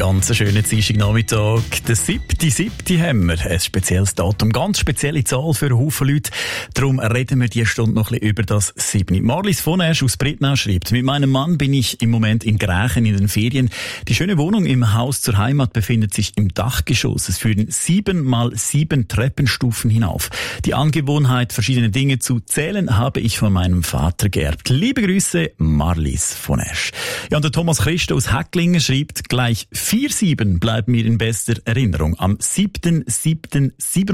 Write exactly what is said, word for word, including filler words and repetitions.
Ganz schönen Dienstagnachmittag. Der siebte siebte haben wir. Ein spezielles Datum, ganz spezielle Zahl für einen Haufen Leute. Darum reden wir diese Stunde noch ein bisschen über das siebte. Marlies von Esch aus Britnau schreibt: Mit meinem Mann bin ich im Moment in Grächen in den Ferien. Die schöne Wohnung im Haus zur Heimat befindet sich im Dachgeschoss. Es führen sieben mal sieben Treppenstufen hinauf. Die Angewohnheit, verschiedene Dinge zu zählen, habe ich von meinem Vater geerbt. Liebe Grüße, Marlies von Esch. Ja, und der Thomas Christ aus Häcklingen schreibt: Gleich vier sieben bleiben mir in bester Erinnerung. Am siebten siebten